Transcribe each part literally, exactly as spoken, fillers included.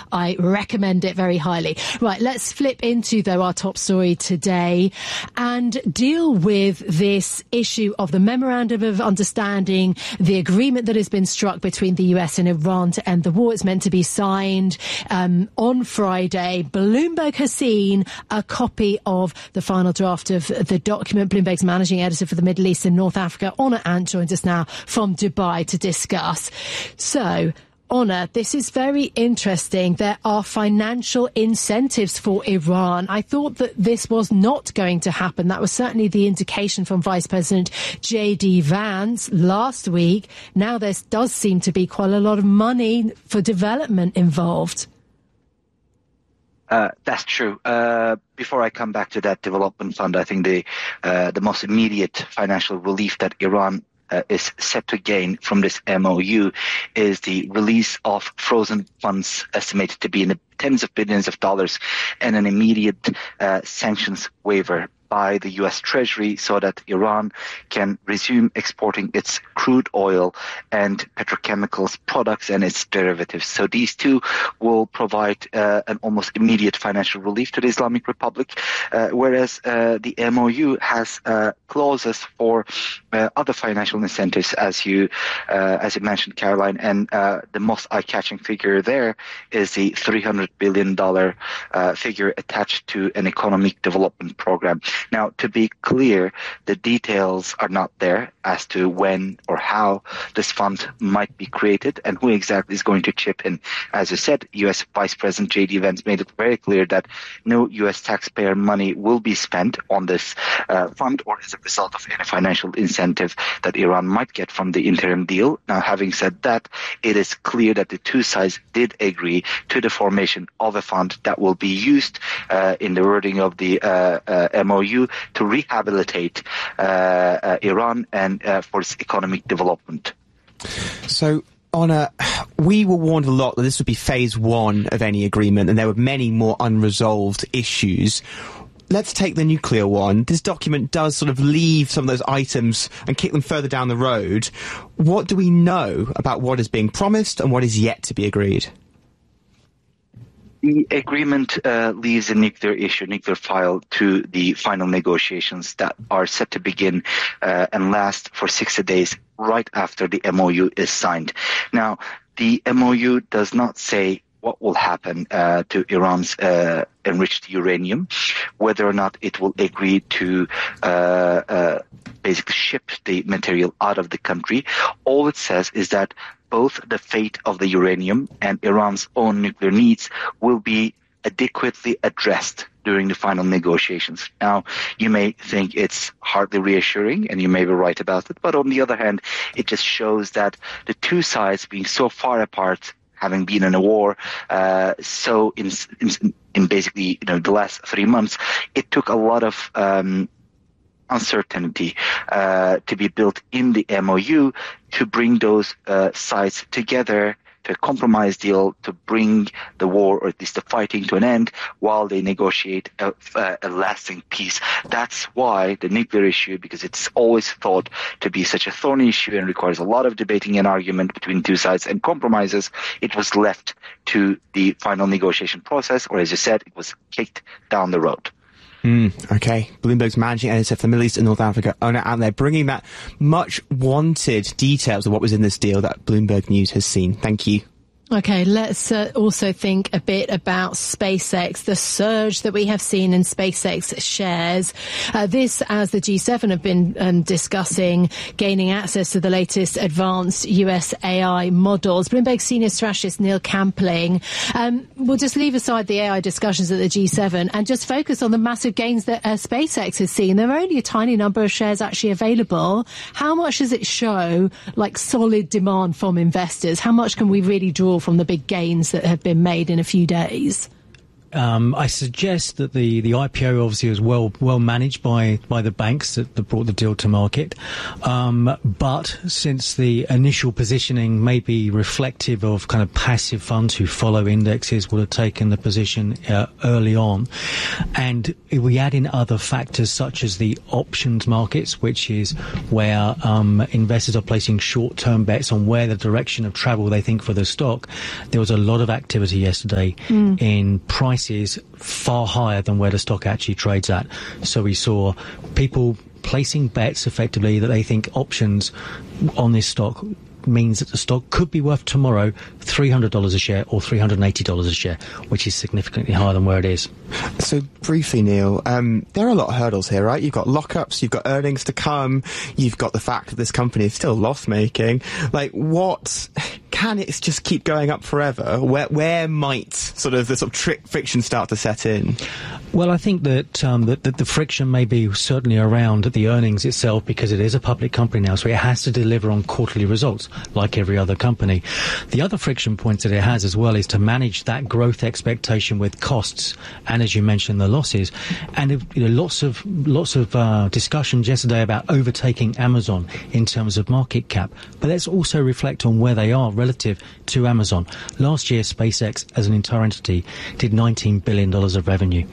I recommend it very highly. Right, let's flip into, though, our top story today and deal with this issue of the Memorandum of Understanding, the agreement that has been struck between the U S and Iran to end the war. It's meant to be signed um, on Friday. Bloomberg has seen a copy of the final draft of the document. Bloomberg's managing editor for the Middle East and North Africa, Honor Ant, joins us now from Dubai to discuss. So, Honor, this is very interesting. There are financial incentives for Iran. I thought that this was not going to happen. That was certainly the indication from Vice President J D Vance last week. Now there does seem to be quite a lot of money for development involved. Uh, that's true. Uh, before I come back to that development fund, I think the uh, the most immediate financial relief that Iran Uh, is set to gain from this M O U is the release of frozen funds estimated to be in the tens of billions of dollars and an immediate uh, sanctions waiver by the U S Treasury so that Iran can resume exporting its crude oil and petrochemicals products and its derivatives. So these two will provide uh, an almost immediate financial relief to the Islamic Republic, uh, whereas uh, the M O U has uh, clauses for uh, other financial incentives, as you uh, as you mentioned, Caroline, and uh, the most eye-catching figure there is the three hundred billion dollars uh, figure attached to an economic development program. Now, to be clear, the details are not there as to when or how this fund might be created and who exactly is going to chip in. As you said, U S Vice President J D Vance made it very clear that no U S taxpayer money will be spent on this uh, fund or as a result of any financial incentive that Iran might get from the interim deal. Now, having said that, it is clear that the two sides did agree to the formation of a fund that will be used uh, in the wording of the uh, uh, M O U to rehabilitate uh, uh, Iran and uh, for its economic development. So, Honor, we were warned a lot that this would be phase one of any agreement and there were many more unresolved issues. Let's take the nuclear one. This document does sort of leave some of those items and kick them further down the road. What do we know about what is being promised and what is yet to be agreed? The agreement uh, leaves the nuclear issue, nuclear file, to the final negotiations that are set to begin uh, and last for sixty days right after the M O U is signed. Now, the M O U does not say what will happen uh, to Iran's uh, enriched uranium, whether or not it will agree to uh, uh, basically ship the material out of the country. All it says is that both the fate of the uranium and Iran's own nuclear needs will be adequately addressed during the final negotiations. Now, you may think it's hardly reassuring, and you may be right about it, but on the other hand, it just shows that the two sides being so far apart, having been in a war, uh, so in, in in basically you know the last three months, it took a lot of um, uncertainty uh, to be built in the M O U to bring those uh, sides together to a compromise deal to bring the war, or at least the fighting, to an end while they negotiate a, a, a lasting peace. That's why the nuclear issue, because it's always thought to be such a thorny issue and requires a lot of debating and argument between two sides and compromises, it was left to the final negotiation process, or as you said, it was kicked down the road. Mm, okay. Bloomberg's managing editor for the Middle East and North Africa, Honor Ant, there, bringing that much wanted details of what was in this deal that Bloomberg News has seen. Thank you. Okay, let's uh, also think a bit about SpaceX, the surge that we have seen in SpaceX shares. Uh, this, as the G seven have been um, discussing, gaining access to the latest advanced U S A I models. Bloomberg senior strategist Neil Campling um, will just leave aside the A I discussions at the G seven and just focus on the massive gains that uh, SpaceX has seen. There are only a tiny number of shares actually available. How much does it show, like, solid demand from investors? How much can we really draw from the big gains that have been made in a few days? Um, I suggest that the, the I P O obviously was well well managed by, by the banks that, that brought the deal to market. Um, but since the initial positioning may be reflective of kind of passive funds who follow indexes would have taken the position uh, early on, and if we add in other factors such as the options markets, which is where um, investors are placing short-term bets on where the direction of travel they think for the stock, there was a lot of activity yesterday mm. in prices far higher than where the stock actually trades at. So we saw people placing bets effectively that they think options on this stock means that the stock could be worth tomorrow three hundred dollars a share or three hundred eighty dollars a share, which is significantly higher than where it is. So briefly, Neil, um, there are a lot of hurdles here, right? You've got lockups, you've got earnings to come, you've got the fact that this company is still loss-making. Like, what... Can it just keep going up forever? Where where might sort of the sort of trick friction start to set in? Well, I think that, um, that, that the friction may be certainly around the earnings itself, because it is a public company now, so it has to deliver on quarterly results like every other company. The other friction points that it has as well is to manage that growth expectation with costs, and as you mentioned, the losses. And you know, lots of lots of uh, discussions yesterday about overtaking Amazon in terms of market cap, but let's also reflect on where they are relative to Amazon. Last year, SpaceX as an entire entity did nineteen billion dollars of revenue.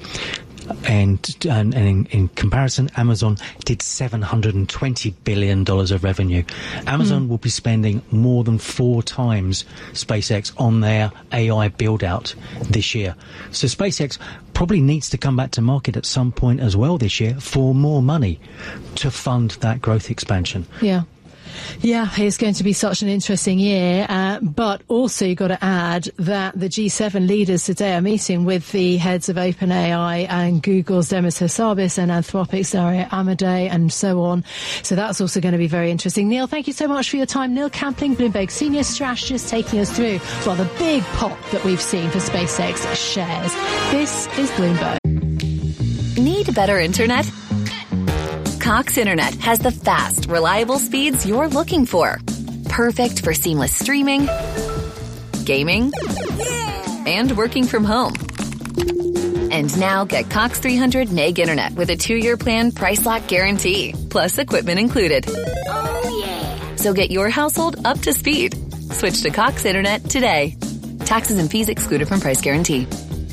And, and, and in, in comparison, Amazon did seven hundred twenty billion dollars of revenue. Amazon mm. will be spending more than four times SpaceX on their A I build-out this year. So SpaceX probably needs to come back to market at some point as well this year for more money to fund that growth expansion. Yeah. Yeah, it's going to be such an interesting year, uh, but also you've got to add that the G seven leaders today are meeting with the heads of OpenAI and Google's Demis Hassabis and Anthropic's Dario Amodei and so on. So that's also going to be very interesting. Neil, thank you so much for your time. Neil Campling, Bloomberg senior strategist, taking us through, well, the big pop that we've seen for SpaceX shares. This is Bloomberg. Need better internet? Cox Internet has the fast, reliable speeds you're looking for. Perfect for seamless streaming, gaming, and working from home. And now get Cox three hundred meg internet with a two-year plan price lock guarantee, plus equipment included. Oh, yeah. So get your household up to speed. Switch to Cox Internet today. Taxes and fees excluded from price guarantee.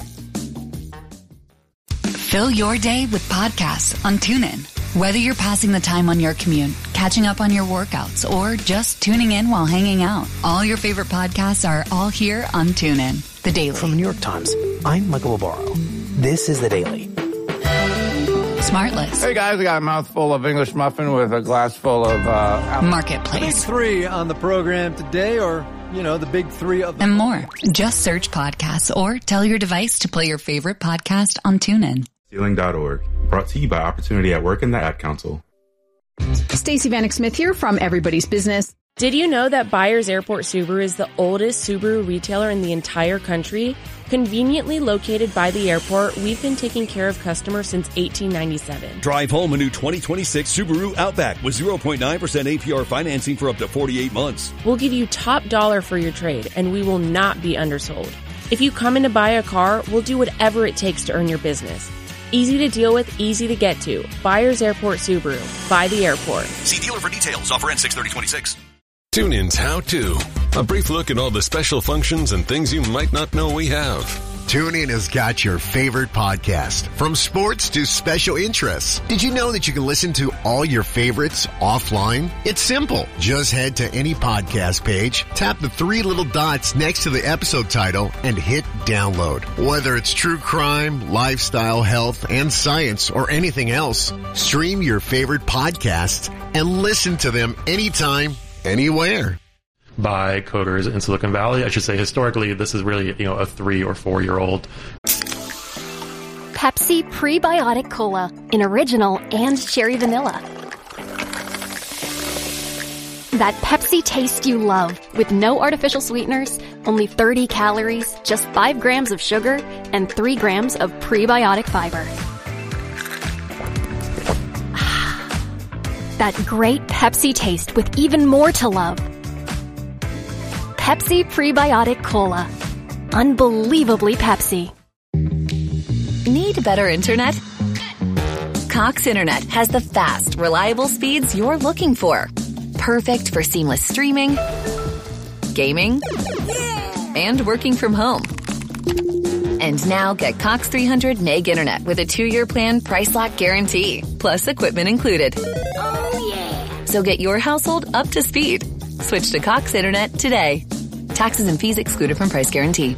Fill your day with podcasts on TuneIn. Whether you're passing the time on your commute, catching up on your workouts, or just tuning in while hanging out, all your favorite podcasts are all here on TuneIn. The Daily. From the New York Times, I'm Michael Obaro. This is The Daily. Smartless. Hey guys, I got a mouthful of English muffin with a glass full of uh, Marketplace. Big three on the program today, or, you know, the big three of the and more. Just search podcasts or tell your device to play your favorite podcast on TuneIn. Ceiling dot org. Brought to you by Opportunity at Work and the Ad Council. Stacey Vanek Smith here from Everybody's Business. Did you know that Byers Airport Subaru is the oldest Subaru retailer in the entire country? Conveniently located by the airport, we've been taking care of customers since eighteen ninety-seven. Drive home a new twenty twenty-six Subaru Outback with zero point nine percent A P R financing for up to forty-eight months. We'll give you top dollar for your trade, and we will not be undersold. If you come in to buy a car, we'll do whatever it takes to earn your business. Easy to deal with, easy to get to. Byers Airport Subaru. By the airport. See dealer for details. Offer ends six thirty twenty-six. TuneIn's How To. A brief look at all the special functions and things you might not know we have. TuneIn has got your favorite podcast, from sports to special interests. Did you know that you can listen to all your favorites offline? It's simple. Just head to any podcast page, tap the three little dots next to the episode title, and hit download. Whether it's true crime, lifestyle, health, and science, or anything else, stream your favorite podcasts and listen to them anytime, anywhere. By coders in Silicon Valley. I should say historically this is really, you know, a three or four year old. Pepsi Prebiotic Cola in original and cherry vanilla. That Pepsi taste you love with no artificial sweeteners, only thirty calories, just five grams of sugar, and three grams of prebiotic fiber. That great Pepsi taste with even more to love. Pepsi Prebiotic Cola. Unbelievably Pepsi. Need better internet? Cox Internet has the fast, reliable speeds you're looking for. Perfect for seamless streaming, gaming, and working from home. And now get Cox three hundred meg internet with a two-year plan price lock guarantee, plus equipment included. Oh, yeah. So get your household up to speed. Switch to Cox Internet today. Taxes and fees excluded from price guarantee.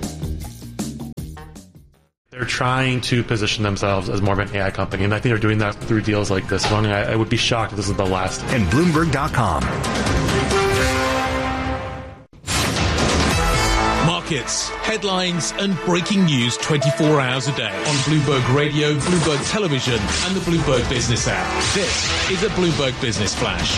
They're trying to position themselves as more of an A I company, and I think they're doing that through deals like this one. I, I would be shocked if this is the last. And Bloomberg dot com. Markets, headlines, and breaking news twenty-four hours a day on Bloomberg Radio, Bloomberg Television, and the Bloomberg Business app. This is a Bloomberg Business Flash.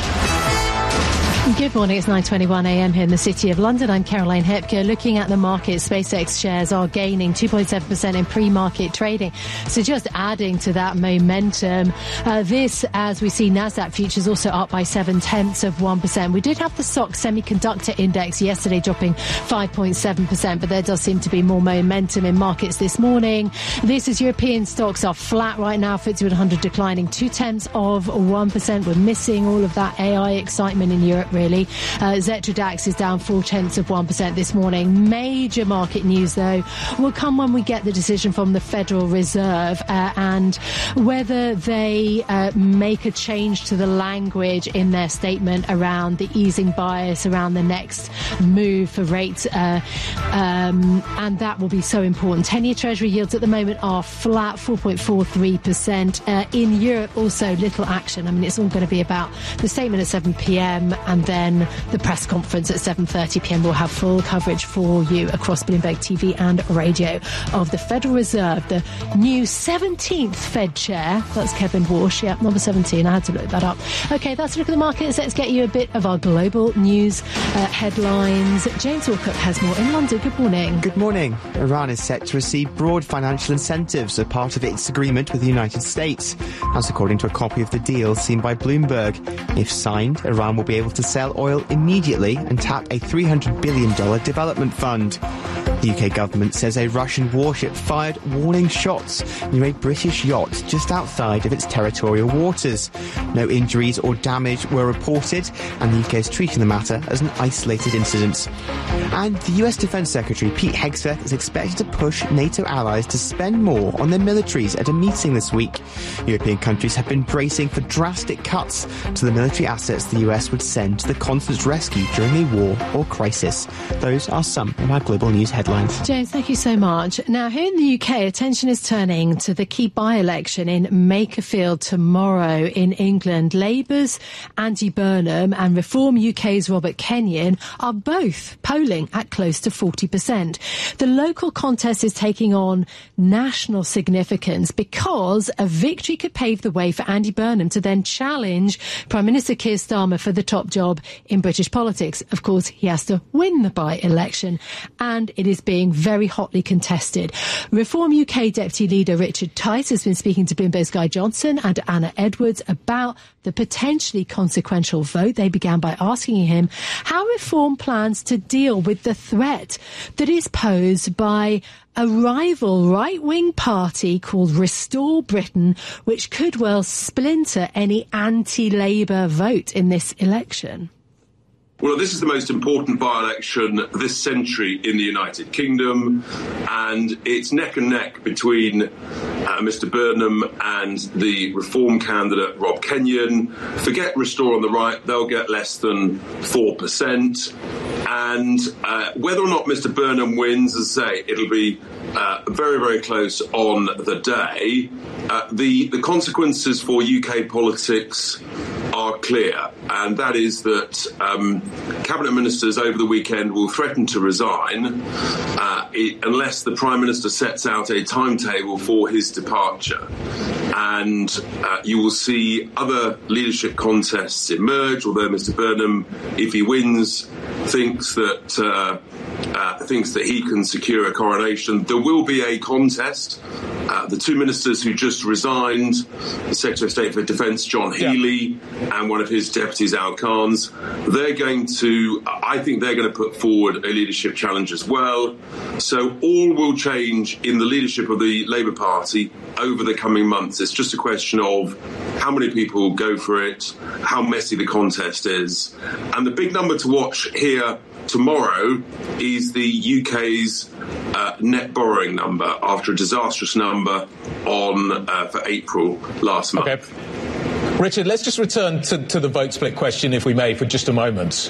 Good morning, it's nine twenty-one a m here in the City of London. I'm Caroline Hepker. Looking at the market, SpaceX shares are gaining two point seven percent in pre-market trading. So just adding to that momentum. Uh, this, as we see, NASDAQ futures also up by seven tenths of one percent. We did have the S O X Semiconductor Index yesterday dropping five point seven percent, but there does seem to be more momentum in markets this morning. This is European stocks are flat right now. F T S E one hundred declining two tenths of one percent. We're missing all of that A I excitement in Europe, really. Uh, Xetra DAX is down four tenths of one percent this morning. Major market news, though, will come when we get the decision from the Federal Reserve uh, and whether they uh, make a change to the language in their statement around the easing bias, around the next move for rates. Uh, um, and that will be so important. ten-year Treasury yields at the moment are flat, four point four three percent. Uh, in Europe, also little action. I mean, it's all going to be about the statement at seven p m and then the press conference at seven thirty p m. We'll have full coverage for you across Bloomberg T V and radio of the Federal Reserve, the new seventeenth Fed chair. That's Kevin Warsh, yeah, number seventeen. I had to look that up. Okay, that's a look at the markets. Let's get you a bit of our global news uh, headlines. James Wilcock has more in London. Good morning. Good morning. Iran is set to receive broad financial incentives as part of its agreement with the United States. That's according to a copy of the deal seen by Bloomberg. If signed, Iran will be able to sell oil immediately and tap a three hundred billion dollars development fund. The U K government says a Russian warship fired warning shots near a British yacht just outside of its territorial waters. No injuries or damage were reported, and the U K is treating the matter as an isolated incident. And the U S Defence Secretary Pete Hegseth is expected to push NATO allies to spend more on their militaries at a meeting this week. European countries have been bracing for drastic cuts to the military assets the U S would send to the continent's rescue during a war or crisis. Those are some of our global news headlines. James, thank you so much. Now, here in the U K, attention is turning to the key by-election in Makerfield tomorrow in England. Labour's Andy Burnham and Reform U K's Robert Kenyon are both polling at close to forty percent. The local contest is taking on national significance because a victory could pave the way for Andy Burnham to then challenge Prime Minister Keir Starmer for the top job in British politics. Of course, he has to win the by-election, and it is being very hotly contested. Reform U K Deputy Leader Richard Tice has been speaking to Bloomberg's Guy Johnson and Anna Edwards about the potentially consequential vote. They began by asking him how Reform plans to deal with the threat that is posed by a rival right-wing party called Restore Britain, which could well splinter any anti-Labour vote in this election. Well, this is the most important by-election this century in the United Kingdom, and it's neck and neck between uh, Mister Burnham and the Reform candidate Rob Kenyon. Forget Restore on the right, they'll get less than four percent. And uh, whether or not Mister Burnham wins, as I say, it'll be uh, very, very close on the day. Uh, the, the consequences for U K politics are clear, and that is that um, cabinet ministers over the weekend will threaten to resign uh, it, unless the Prime Minister sets out a timetable for his departure. And uh, you will see other leadership contests emerge, although Mister Burnham, if he wins, thinks that uh, uh, thinks that he can secure a coronation. There will be a contest. Uh, the two ministers who just resigned, the Secretary of State for Defence, John Healey, yeah. and one of his deputies, Al Carnes, they're going to, I think they're going to put forward a leadership challenge as well. So all will change in the leadership of the Labour Party over the coming months. It's just a question of how many people go for it, how messy the contest is. And the big number to watch here tomorrow is the U K's uh, net borrowing number after a disastrous number on uh, for April last month. Okay. Richard, let's just return to, to the vote split question, if we may, for just a moment.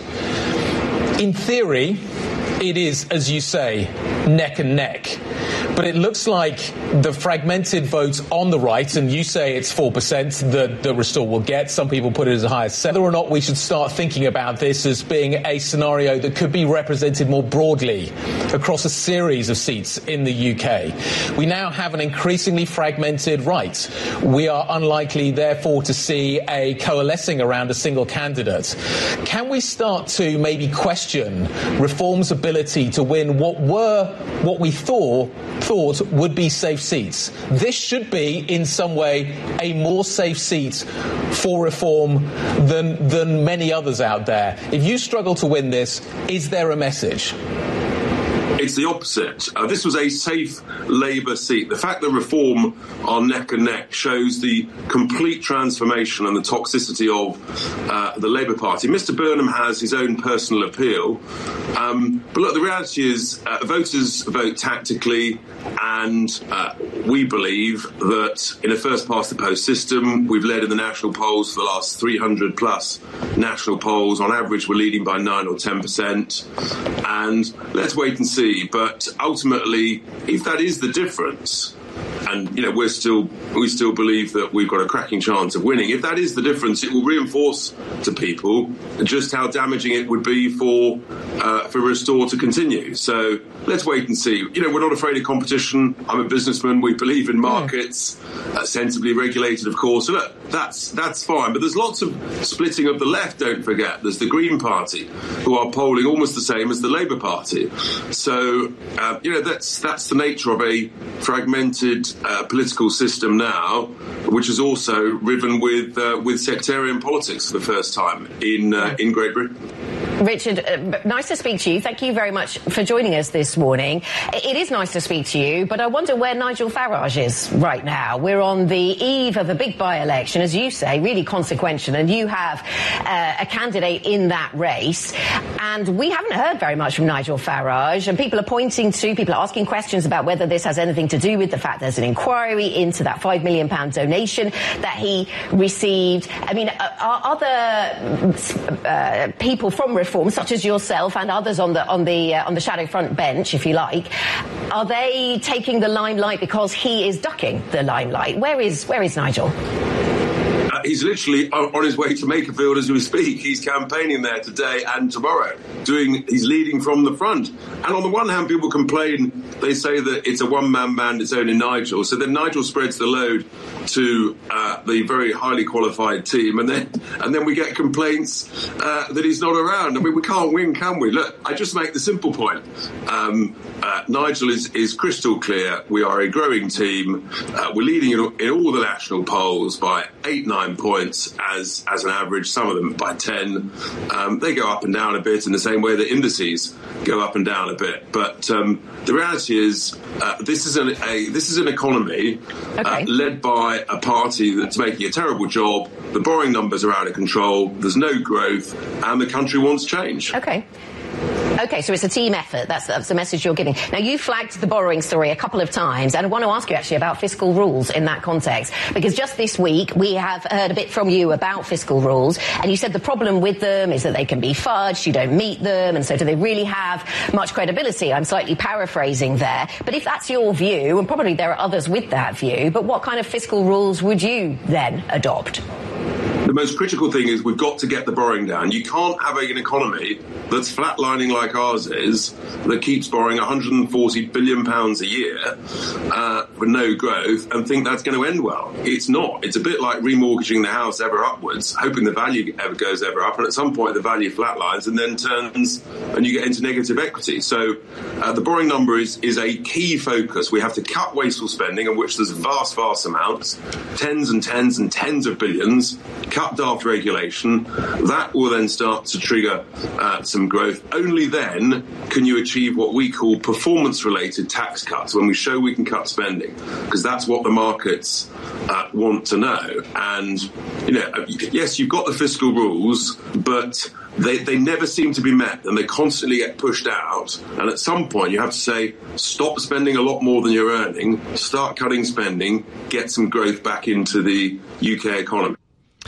In theory, it is, as you say, neck and neck. But it looks like the fragmented votes on the right, and you say it's four percent that, that Restore will get. Some people put it as high as seven. Whether or not we should start thinking about this as being a scenario that could be represented more broadly across a series of seats in the U K. We now have an increasingly fragmented right. We are unlikely, therefore, to see a coalescing around a single candidate. Can we start to maybe question Reform's ability to win what were, what we thought, thought would be safe seats? This should be, in some way, a more safe seat for Reform than, than many others out there. If you struggle to win this, is there a message? It's the opposite. Uh, this was a safe Labour seat. The fact that Reform are neck and neck shows the complete transformation and the toxicity of uh, the Labour Party. Mister Burnham has his own personal appeal. Um, but look, the reality is uh, voters vote tactically, and uh, we believe that in a first-past-the-post system, we've led in the national polls for the last three hundred plus national polls. On average, we're leading by nine or ten percent. And let's wait and see. But ultimately, if that is the difference, and you know we're still we still believe that we've got a cracking chance of winning. If that is the difference, it will reinforce to people just how damaging it would be for uh, for Restore to continue. So let's wait and see. You know, we're not afraid of competition. I'm a businessman. We believe in markets, uh, sensibly regulated, of course. So look, that's that's fine. But there's lots of splitting of the left. Don't forget, there's the Green Party, who are polling almost the same as the Labour Party. So uh, you know that's that's the nature of a fragmented uh, political system now, which is also riven with uh, with sectarian politics for the first time in uh, in Great Britain. Richard, uh, nice to speak to you. Thank you very much for joining us this morning. It is nice to speak to you, but I wonder where Nigel Farage is right now. We're on the eve of a big by-election, as you say, really consequential, and you have uh, a candidate in that race, and we haven't heard very much from Nigel Farage, and people are pointing to, people are asking questions about whether this has anything to do with the fact there's an inquiry into that five million pounds donation that he received. I mean, are other uh, people from Reform, such as yourself and others on the on the uh, on the shadow front bench, if you like, are they taking the limelight because he is ducking the limelight? Where is where is Nigel? Uh, he's literally on his way to Makerfield as we speak. He's campaigning there today and tomorrow. Doing, he's leading from the front. And on the one hand, people complain. They say that it's a one-man band. It's only Nigel. So then Nigel spreads the load to uh, the very highly qualified team, and then and then we get complaints uh, that he's not around. I mean, we can't win, can we? Look, I just make the simple point. Um, uh, Nigel is is crystal clear. We are a growing team. Uh, we're leading in, in all the national polls by eight, nine points as as an average. Some of them by ten. Um, they go up and down a bit in the same way that indices go up and down a bit. But um, the reality is, uh, this is an a this is an economy okay. uh, led by a party that's making a terrible job. The borrowing numbers are out of control. There's no growth, and the country wants change. Okay. OK, so it's a team effort. That's, that's the message you're giving. Now, you flagged the borrowing story a couple of times, and I want to ask you actually about fiscal rules in that context, because just this week we have heard a bit from you about fiscal rules, and you said the problem with them is that they can be fudged, you don't meet them, and so do they really have much credibility? I'm slightly paraphrasing there. But if that's your view, and probably there are others with that view, but what kind of fiscal rules would you then adopt? The most critical thing is we've got to get the borrowing down. You can't have an economy that's flatlining like ours is, that keeps borrowing one hundred forty billion pounds a year uh, for no growth, and think that's going to end well. It's not. It's a bit like remortgaging the house ever upwards, hoping the value ever goes ever up, and at some point the value flatlines and then turns and you get into negative equity. So uh, the borrowing number is, is a key focus. We have to cut wasteful spending, of which there's vast, vast amounts, tens and tens and tens of billions, cut daft regulation. That will then start to trigger uh, some growth. Only then can you achieve what we call performance-related tax cuts, when we show we can cut spending, because that's what the markets uh, want to know. And, you know, yes, you've got the fiscal rules, but They, they never seem to be met, and they constantly get pushed out. And at some point, you have to say, stop spending a lot more than you're earning, start cutting spending, get some growth back into the U K economy.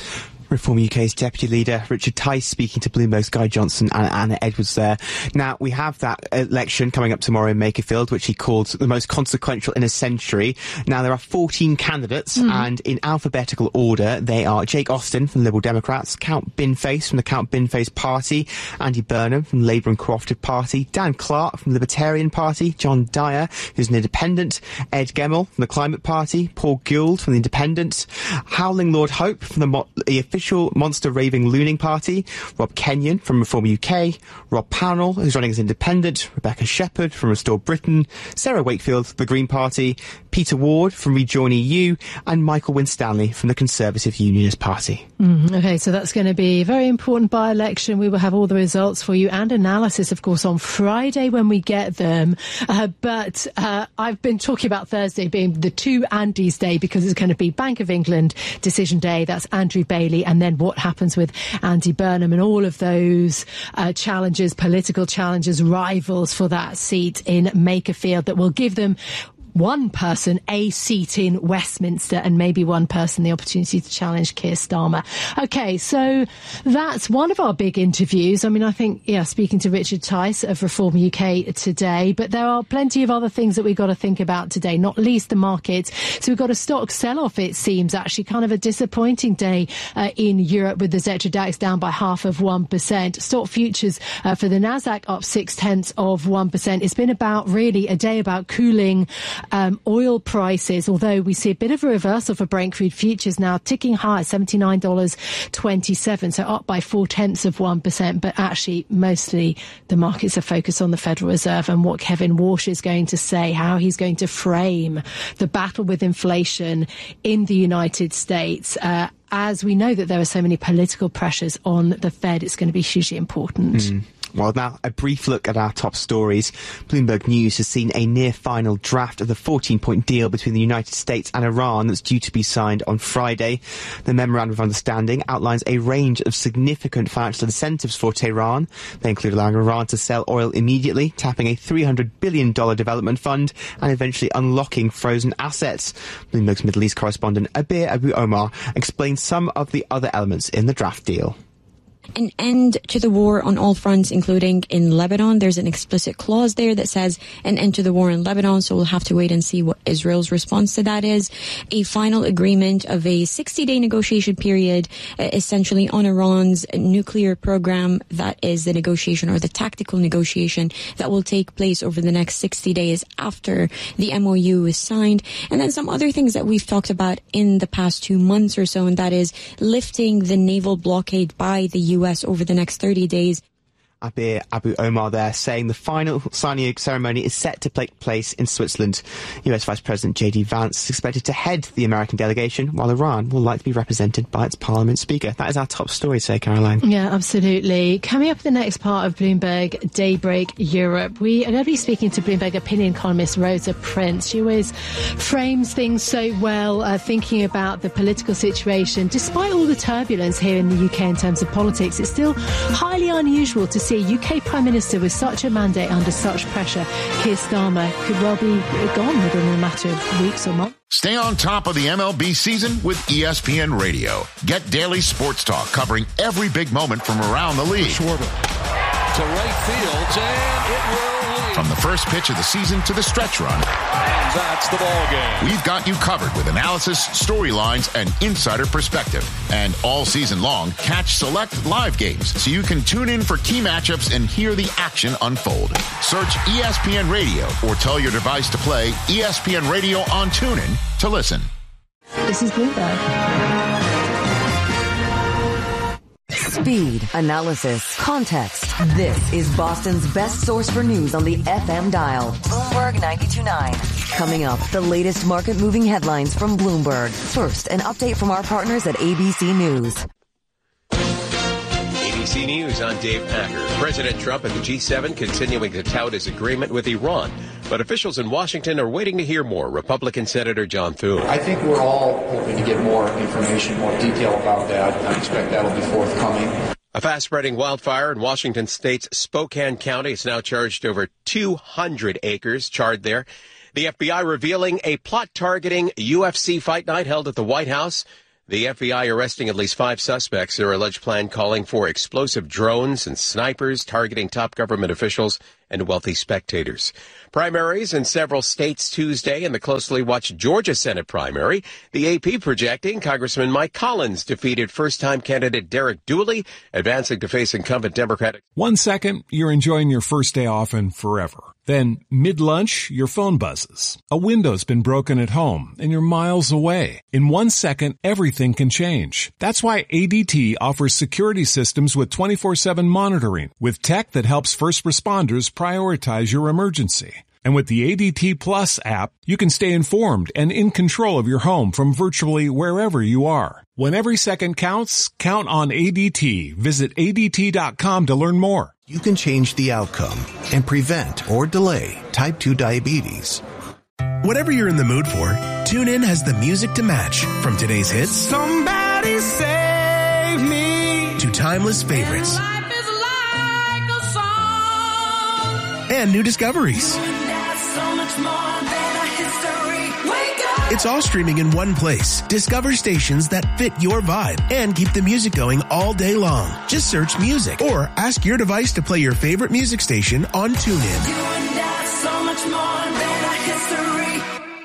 Reform U K's Deputy Leader Richard Tice speaking to Bloomberg's Guy Johnson and Anna Edwards there. Now, we have that election coming up tomorrow in Makerfield, which he called the most consequential in a century. Now, there are fourteen candidates, mm. and in alphabetical order, they are Jake Austin from the Liberal Democrats, Count Binface from the Count Binface Party, Andy Burnham from the Labour and Co-operative Party, Dan Clark from the Libertarian Party, John Dyer, who's an independent, Ed Gemmell from the Climate Party, Paul Gould from the Independent, Howling Lord Hope from the, Mo- the official Monster Raving Looning Party, Rob Kenyon from Reform U K, Rob Pownall, who's running as independent, Rebecca Shepherd from Restore Britain, Sarah Wakefield, the Green Party, Peter Ward from Rejoin E U, and Michael Winstanley from the Conservative Unionist Party. Mm, okay, so that's going to be a very important by-election. We will have all the results for you and analysis, of course, on Friday when we get them. Uh, but uh, I've been talking about Thursday being the two Andys day, because it's going to be Bank of England decision day. That's Andrew Bailey, and then what happens with Andy Burnham and all of those uh, challenges, political challenges, rivals for that seat in Makerfield that will give them one person a seat in Westminster and maybe one person the opportunity to challenge Keir Starmer. Okay, so that's one of our big interviews. I mean, I think, yeah, speaking to Richard Tice of Reform U K today, but there are plenty of other things that we've got to think about today, not least the markets. So we've got a stock sell-off, it seems, actually kind of a disappointing day uh, in Europe, with the Xetra DAX down by half of one percent. Stock futures uh, for the Nasdaq up six-tenths of one percent. It's been about, really, a day about cooling Um, oil prices, although we see a bit of a reversal for Brent crude futures now ticking higher, seventy-nine dollars and twenty-seven cents, so up by four-tenths of one percent. But actually, mostly the markets are focused on the Federal Reserve and what Kevin Walsh is going to say, how he's going to frame the battle with inflation in the United States. Uh, as we know that there are so many political pressures on the Fed, it's going to be hugely important. Mm. Well, now, a brief look at our top stories. Bloomberg News has seen a near-final draft of the fourteen-point deal between the United States and Iran that's due to be signed on Friday. The Memorandum of Understanding outlines a range of significant financial incentives for Tehran. They include allowing Iran to sell oil immediately, tapping a three hundred billion dollars development fund, and eventually unlocking frozen assets. Bloomberg's Middle East correspondent Abir Abu Omar explains some of the other elements in the draft deal. An end to the war on all fronts, including in Lebanon. There's an explicit clause there that says an end to the war in Lebanon, so we'll have to wait and see what Israel's response to that is. A final agreement of a sixty-day negotiation period, uh, essentially on Iran's nuclear program. That is the negotiation, or the tactical negotiation, that will take place over the next sixty days after the M O U is signed. And then some other things that we've talked about in the past two months or so, and that is lifting the naval blockade by the U S over the next thirty days. Abir Abu Omar there saying the final signing ceremony is set to take place in Switzerland. U S Vice President J D Vance is expected to head the American delegation, while Iran will likely be represented by its parliament speaker. That is our top story today, Caroline. Yeah, absolutely. Coming up in the next part of Bloomberg Daybreak Europe, we are going to be speaking to Bloomberg opinion columnist Rosa Prince. She always frames things so well, uh, thinking about the political situation. Despite all the turbulence here in the U K in terms of politics, it's still highly unusual to see a U K Prime Minister with such a mandate under such pressure. Keir Starmer could well be gone within a matter of weeks or months. Stay on top of the M L B season with E S P N Radio. Get daily sports talk covering every big moment from around the league. Schwarber to right field, and it will leave. From the first pitch of the season to the stretch run. And that's the ball game. We've got you covered with analysis, storylines, and insider perspective. And all season long, catch select live games so you can tune in for key matchups and hear the action unfold. Search E S P N Radio or tell your device to play E S P N Radio on TuneIn to listen. This is Bloomberg. Speed, analysis, context. This is Boston's best source for news on the F M dial. Bloomberg ninety-two point nine. Coming up, the latest market-moving headlines from Bloomberg. First, an update from our partners at A B C News. A B C News, I'm Dave Packer. President Trump and the G seven continuing to tout his agreement with Iran. But officials in Washington are waiting to hear more. Republican Senator John Thune. I think we're all hoping to get more information, more detail about that. I expect that'll be forthcoming. A fast-spreading wildfire in Washington State's Spokane County. It's now charged over two hundred acres charred there. The F B I revealing a plot targeting U F C fight night held at the White House. The F B I arresting at least five suspects. Their alleged plan calling for explosive drones and snipers targeting top government officials and wealthy spectators. Primaries in several states Tuesday in the closely watched Georgia Senate primary. The A P projecting Congressman Mike Collins defeated first-time candidate Derek Dooley, advancing to face incumbent Democratic. One second, you're enjoying your first day off and forever. Then, mid-lunch, your phone buzzes. A window's been broken at home, and you're miles away. In one second, everything can change. That's why A D T offers security systems with twenty-four seven monitoring, with tech that helps first responders prioritize your emergency. And with the A D T Plus app, you can stay informed and in control of your home from virtually wherever you are. When every second counts, count on A D T. Visit A D T dot com to learn more. You can change the outcome and prevent or delay type two diabetes. Whatever you're in the mood for, TuneIn has the music to match. From today's hits, Somebody Save Me, to timeless favorites. And life is like a song. And new discoveries. That's so much more than a history. Wake up. It's all streaming in one place. Discover stations that fit your vibe and keep the music going all day long. Just search music or ask your device to play your favorite music station on TuneIn. You and I, so much more than a history.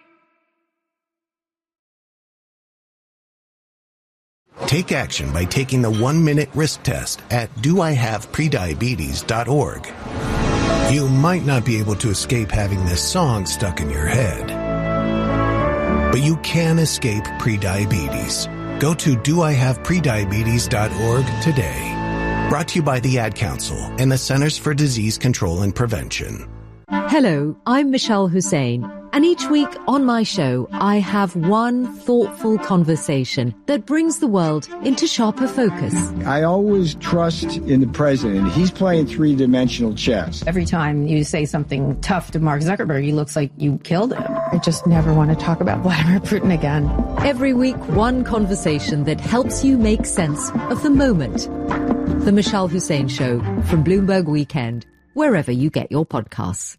Take action by taking the one-minute risk test at do I have prediabetes dot org. You might not be able to escape having this song stuck in your head, but you can escape prediabetes. Go to do I have prediabetes dot org today. Brought to you by the Ad Council and the Centers for Disease Control and Prevention. Hello, I'm Michelle Hussein, and each week on my show, I have one thoughtful conversation that brings the world into sharper focus. I always trust in the president. He's playing three-dimensional chess. Every time you say something tough to Mark Zuckerberg, he looks like you killed him. I just never want to talk about Vladimir Putin again. Every week, one conversation that helps you make sense of the moment. The Michelle Hussein Show from Bloomberg Weekend, wherever you get your podcasts.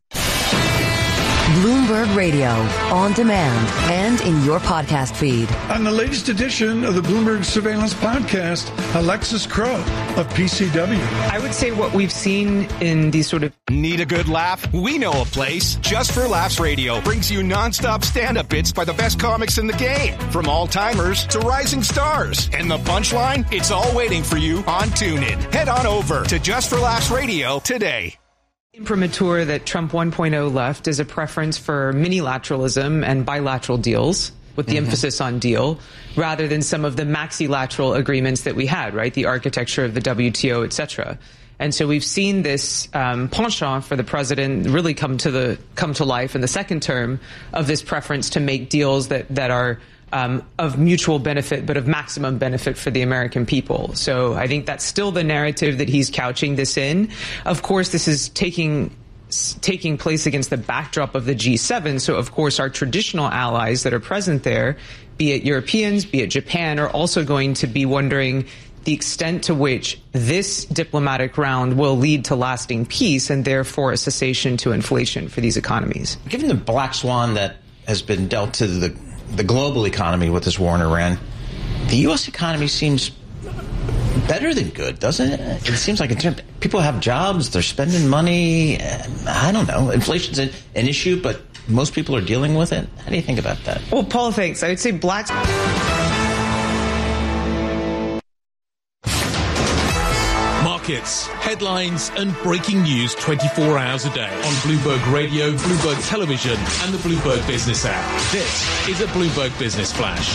Bloomberg Radio, on demand and in your podcast feed. On the latest edition of the Bloomberg Surveillance Podcast, Alexis Crow of P C W. I would say what we've seen in these sort of... Need a good laugh? We know a place. Just for Laughs Radio brings you nonstop stand-up bits by the best comics in the game. From all-timers to rising stars. And the punchline? It's all waiting for you on TuneIn. Head on over to Just for Laughs Radio today. Imprimatur that Trump one point oh left is a preference for minilateralism and bilateral deals, with the mm-hmm. emphasis on deal, rather than some of the maxilateral agreements that we had, right? The architecture of the W T O, et cetera. And so we've seen this um, penchant for the president really come to the come to life in the second term of this preference to make deals that that are Um, of mutual benefit, but of maximum benefit for the American people. So I think that's still the narrative that he's couching this in. Of course, this is taking taking place against the backdrop of the G seven. So, of course, our traditional allies that are present there, be it Europeans, be it Japan, are also going to be wondering the extent to which this diplomatic round will lead to lasting peace and therefore a cessation to inflation for these economies. Given the black swan that has been dealt to the the global economy with this war in Iran, the U S economy seems better than good, doesn't it? It seems like in terms, people have jobs, they're spending money. I don't know. Inflation's an, an issue, but most people are dealing with it. How do you think about that? Well, Paul, thanks. I would say blacks. Markets, headlines, and breaking news twenty-four hours a day on Bloomberg Radio, Bloomberg Television, and the Bloomberg Business app. This is a Bloomberg Business Flash.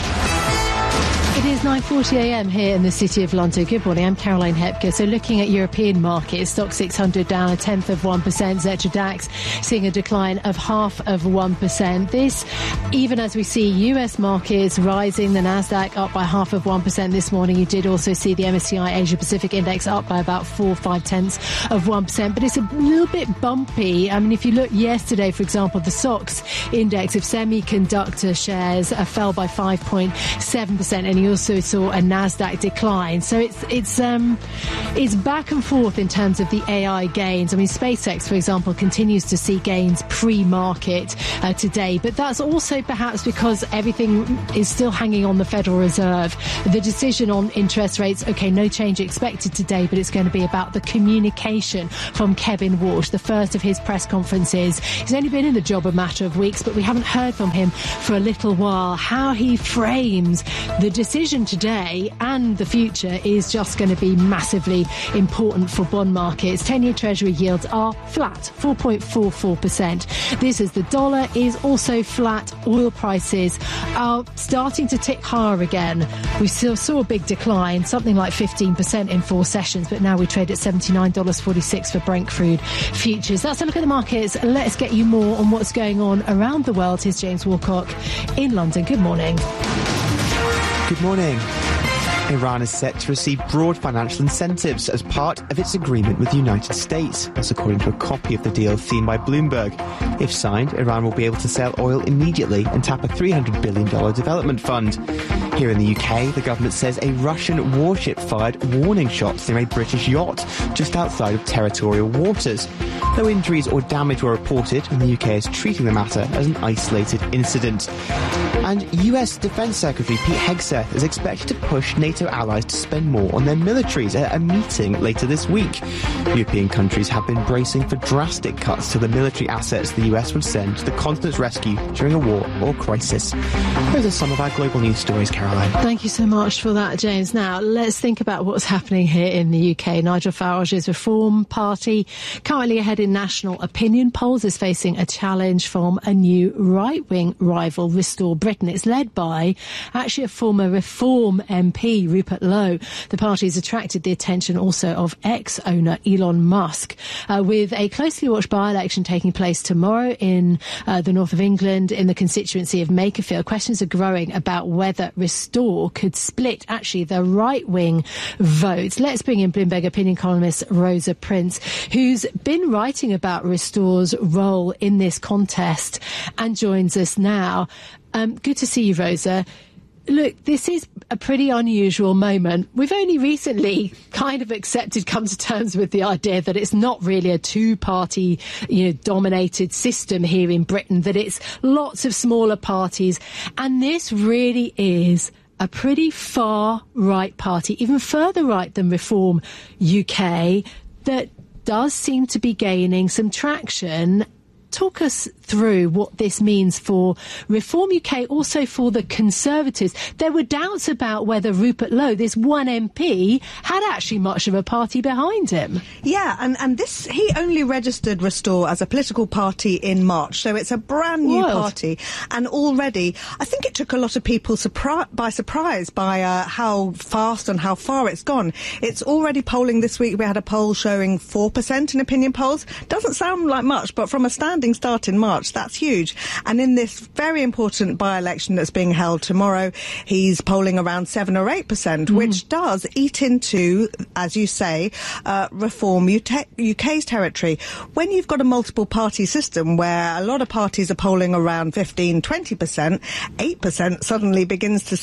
It is nine forty a m here in the City of London. Good morning, I'm Caroline Hepker. So looking at European markets, Stock six hundred down a tenth of one percent, Xetra DAX seeing a decline of half of one percent. This, even as we see U S markets rising, the Nasdaq up by half of one percent this morning. You did also see the M S C I Asia Pacific Index up by about four, five tenths of one percent, but it's a little bit bumpy. I mean, if you look yesterday, for example, the S O X index of semiconductor shares uh, fell by five point seven percent, and you also saw a Nasdaq decline. So it's it's um it's back and forth in terms of the A I gains. I mean, SpaceX, for example, continues to see gains pre-market uh, today, but that's also perhaps because everything is still hanging on the Federal Reserve. The decision on interest rates, okay, no change expected today, but it's going to be about the communication from Kevin Walsh, the first of his press conferences. He's only been in the job a matter of weeks, but we haven't heard from him for a little while. How he frames the decision today and the future is just going to be massively important for bond markets. ten-year Treasury yields are flat, four point four four percent. This is the dollar is also flat. Oil prices are starting to tick higher again. We still saw a big decline, something like fifteen percent in four sessions, but now we trade at seventy-nine dollars and forty-six cents for Brent crude futures. That's a look at the markets. Let's get you more on what's going on around the world. Here's James Walcock in London. Good morning. Good morning. Iran is set to receive broad financial incentives as part of its agreement with the United States. That's according to a copy of the deal seen by Bloomberg. If signed, Iran will be able to sell oil immediately and tap a three hundred billion dollars development fund. Here in the U K, the government says a Russian warship fired warning shots near a British yacht just outside of territorial waters. No injuries or damage were reported, and the U K is treating the matter as an isolated incident. And U S Defence Secretary Pete Hegseth is expected to push NATO allies to spend more on their militaries at a meeting later this week. European countries have been bracing for drastic cuts to the military assets the U S would send to the continent's rescue during a war or crisis. Those are some of our global news stories, Caroline. Thank you so much for that, James. Now, let's think about what's happening here in the U K. Nigel Farage's Reform Party, currently ahead in national opinion polls, is facing a challenge from a new right-wing rival, Restore Britain. It's led by actually a former Reform M P, Rupert Lowe. The party has attracted the attention also of ex-owner Elon Musk, uh, with a closely watched by-election taking place tomorrow in uh, the north of England in the constituency of Makerfield. Questions are growing about whether Restore could split actually the right-wing vote. Let's bring in Bloomberg opinion columnist Rosa Prince, who's been writing about Restore's role in this contest and joins us now. Um, good to see you, Rosa. Look, this is a pretty unusual moment. We've only recently kind of accepted, come to terms with the idea that it's not really a two-party, you know, dominated system here in Britain, that it's lots of smaller parties. And this really is a pretty far right party, even further right than Reform U K, that does seem to be gaining some traction. Talk us through what this means for Reform U K, also for the Conservatives. There were doubts about whether Rupert Lowe, this one M P, had actually much of a party behind him. Yeah, and, and this he only registered Restore as a political party in March, so it's a brand new Wild. party. And already, I think it took a lot of people surpri- by surprise by uh, how fast and how far it's gone. It's already polling this week. We had a poll showing four percent in opinion polls. Doesn't sound like much, but from a standing start in March, that's huge. And in this very important by-election that's being held tomorrow, he's polling around seven or eight percent, mm. which does eat into, as you say, uh, Reform U K's territory. When you've got a multiple party system where a lot of parties are polling around fifteen, twenty percent, eight percent suddenly begins to see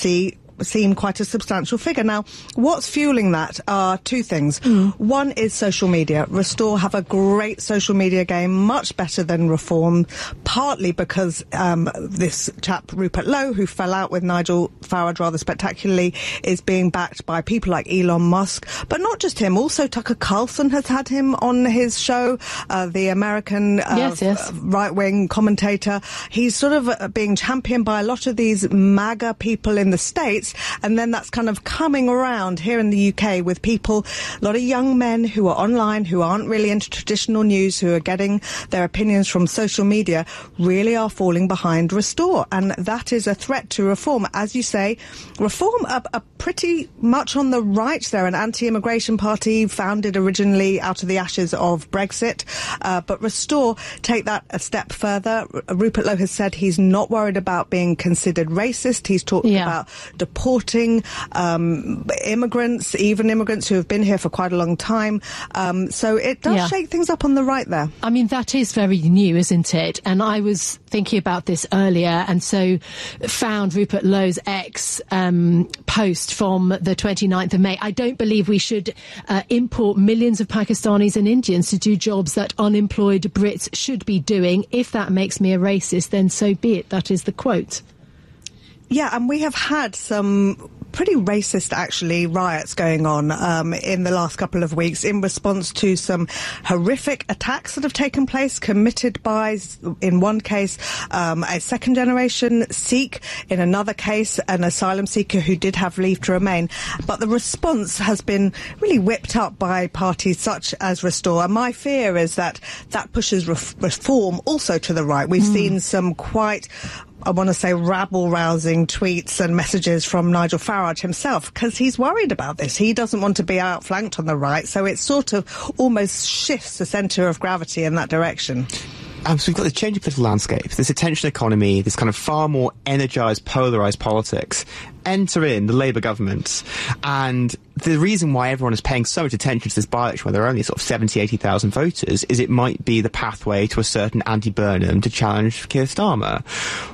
seem quite a substantial figure. Now, what's fueling that are two things. Mm. One is social media. Restore have a great social media game, much better than Reform, partly because um, this chap, Rupert Lowe, who fell out with Nigel Farage rather spectacularly, is being backed by people like Elon Musk, but not just him. Also, Tucker Carlson has had him on his show, uh, the American uh, yes, yes. right-wing commentator. He's sort of uh, being championed by a lot of these MAGA people in the States, and then that's kind of coming around here in the U K with people, a lot of young men who are online, who aren't really into traditional news, who are getting their opinions from social media, really are falling behind Restore. And that is a threat to Reform. As you say, Reform are, are pretty much on the right. They're an anti-immigration party founded originally out of the ashes of Brexit. Uh, but Restore take that a step further. R- Rupert Lowe has said he's not worried about being considered racist. He's talked yeah. about deporting um, immigrants, even immigrants who have been here for quite a long time. Um, so it does yeah. shake things up on the right there. I mean, that is very new, isn't it? And I was thinking about this earlier, and so found Rupert Lowe's ex um, post from the twenty-ninth of May. I don't believe we should uh, import millions of Pakistanis and Indians to do jobs that unemployed Brits should be doing. If that makes me a racist, then so be it. That is the quote. Yeah, and we have had some pretty racist, actually, riots going on um, in the last couple of weeks in response to some horrific attacks that have taken place, committed by, in one case, um, a second-generation Sikh, in another case, an asylum seeker who did have leave to remain. But the response has been really whipped up by parties such as Restore. And my fear is that that pushes ref- Reform also to the right. We've mm. seen some quite, I want to say, rabble-rousing tweets and messages from Nigel Farage himself, because he's worried about this. He doesn't want to be outflanked on the right, so it sort of almost shifts the centre of gravity in that direction. Um, so we've got this changing political landscape, this attention economy, this kind of far more energised, polarised politics. Enter in the Labour government, and the reason why everyone is paying so much attention to this by-election, where there are only sort of seventy, eighty thousand voters, is it might be the pathway to a certain Andy Burnham to challenge Keir Starmer.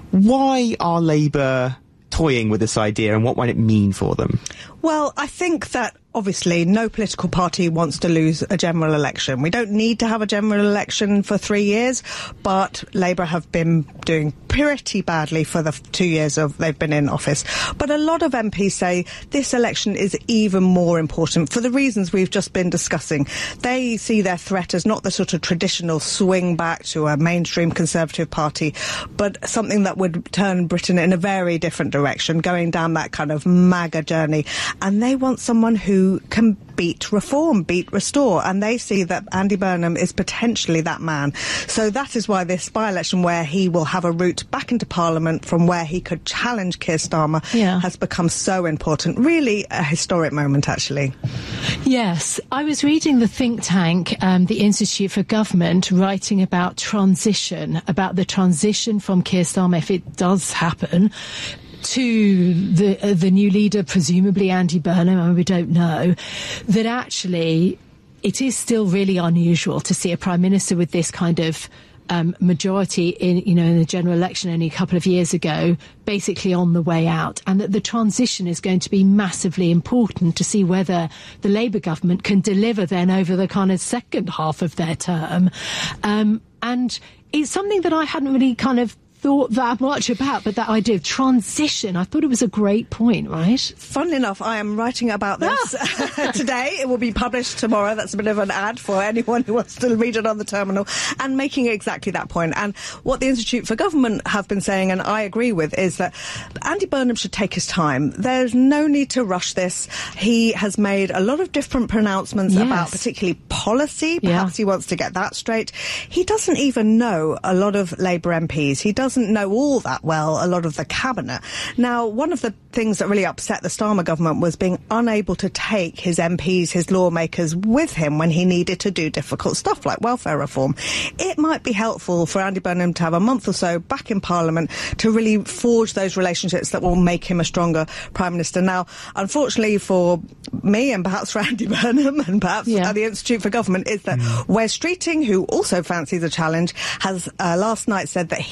Why are Labour toying with this idea, and what might it mean for them? Well, I think that obviously no political party wants to lose a general election. We don't need to have a general election for three years, but Labour have been doing pretty badly for the two years of they've been in office. But a lot of M Ps say this election is even more important for the reasons we've just been discussing. They see their threat as not the sort of traditional swing back to a mainstream Conservative party, but something that would turn Britain in a very different direction, going down that kind of MAGA journey. And they want someone who can beat Reform, beat Restore, and they see that Andy Burnham is potentially that man. So that is why this by-election, where he will have a route back into Parliament from where he could challenge Keir Starmer, yeah. has become so important. Really a historic moment, actually. Yes. I was reading the think tank, um, the Institute for Government, writing about transition, about the transition from Keir Starmer, if it does happen, to the uh, the new leader, presumably Andy Burnham, and we don't know, that actually it is still really unusual to see a Prime Minister with this kind of um, majority in, you know, in the general election only a couple of years ago, basically on the way out, and that the transition is going to be massively important to see whether the Labour government can deliver then over the kind of second half of their term. Um, and it's something that I hadn't really kind of thought that much about, but that idea of transition, I thought it was a great point, right? Funnily enough, I am writing about this ah. today. It will be published tomorrow. That's a bit of an ad for anyone who wants to read it on the terminal, and making exactly that point. And what the Institute for Government have been saying, and I agree with, is that Andy Burnham should take his time. There's no need to rush this. He has made a lot of different pronouncements yes. about particularly policy. Perhaps yeah. he wants to get that straight. He doesn't even know a lot of Labour M Ps. He does doesn't know all that well a lot of the cabinet. Now, one of the things that really upset the Starmer government was being unable to take his M Ps, his lawmakers, with him when he needed to do difficult stuff like welfare reform. It might be helpful for Andy Burnham to have a month or so back in Parliament to really forge those relationships that will make him a stronger Prime Minister. Now, unfortunately for me, and perhaps for Andy Burnham, and perhaps yeah. the Institute for Government, is that mm. Wes Streeting, who also fancies a challenge, has uh, last night said that he will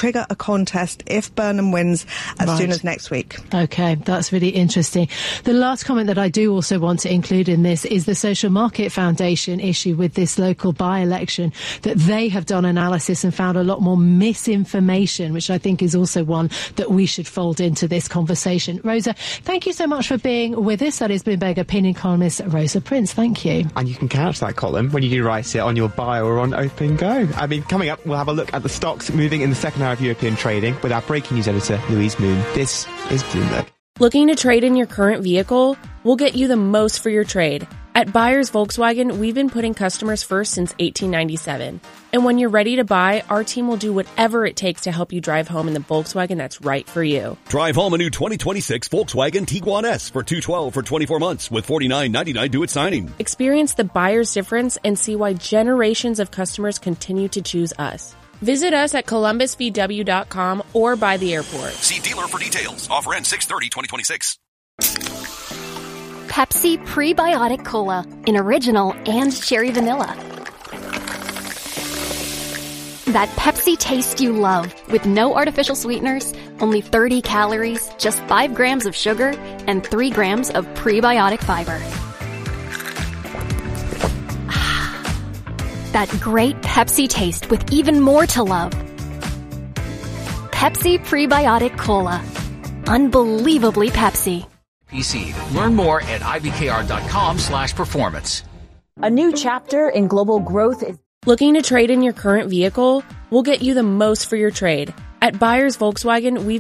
trigger a contest if Burnham wins as Right. soon as next week. Okay, that's really interesting. The last comment that I do also want to include in this is the Social Market Foundation issue with this local by-election, that they have done analysis and found a lot more misinformation, which I think is also one that we should fold into this conversation. Rosa, thank you so much for being with us. That is Bloomberg opinion columnist Rosa Prince. Thank you. And you can catch that column when you do write it on your bio or on Open Go. I mean, coming up, we'll have a look at the stocks moving in the second hour of European trading with our breaking news editor, Louise Moon. This is Bloomberg. Looking to trade in your current vehicle? We'll get you the most for your trade. At Buyers Volkswagen, we've been putting customers first since eighteen ninety-seven. And when you're ready to buy, our team will do whatever it takes to help you drive home in the Volkswagen that's right for you. Drive home a new twenty twenty-six Volkswagen Tiguan S for two hundred twelve dollars for twenty-four months with forty-nine ninety-nine due at signing. Experience the buyer's difference and see why generations of customers continue to choose us. Visit us at columbus v w dot com or by the airport. See dealer for details. Offer ends six thirty twenty twenty-six. Pepsi Prebiotic Cola in original and cherry vanilla. That Pepsi taste you love with no artificial sweeteners, only thirty calories, just five grams of sugar, and three grams of prebiotic fiber. That great Pepsi taste with even more to love. Pepsi Prebiotic Cola. Unbelievably Pepsi. P C. Learn more at I B K R dot com slash performance. A new chapter in global growth is... Looking to trade in your current vehicle? We'll get you the most for your trade. At Buyers Volkswagen, we've